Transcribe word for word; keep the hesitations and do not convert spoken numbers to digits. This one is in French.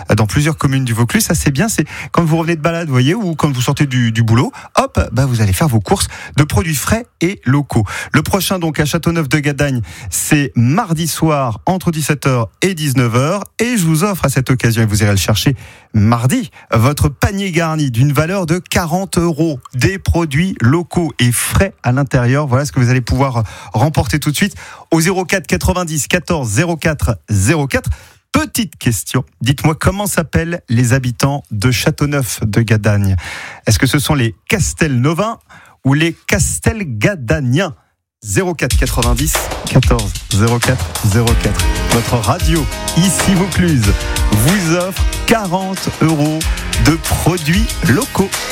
dans plusieurs communes du Vaucluse. Ça, c'est bien. C'est quand vous revenez de balade, vous voyez, ou quand vous sortez du, du boulot, hop, bah, vous allez faire vos courses de produits frais et locaux. Le prochain, donc, à Châteauneuf-de-Gadagne, c'est mardi soir entre dix-sept heures et dix-neuf heures. Et je vous offre à cette occasion, et vous irez le chercher mardi, votre panier garni d'une valeur de quarante euros. Des produits locaux et frais à l'intérieur. Voilà ce que vous allez pouvoir remporter tout de suite au zéro quatre quatre-vingt-dix quatorze zéro quatre zéro quatre. Petite question, dites-moi comment s'appellent les habitants de Châteauneuf-de-Gadagne. Est-ce que ce sont les Castelnovins ou les Castelgadaniens? Zéro quatre quatre-vingt-dix quatorze zéro quatre zéro quatre. Votre radio, ici Vaucluse, vous offre quarante euros de produits locaux.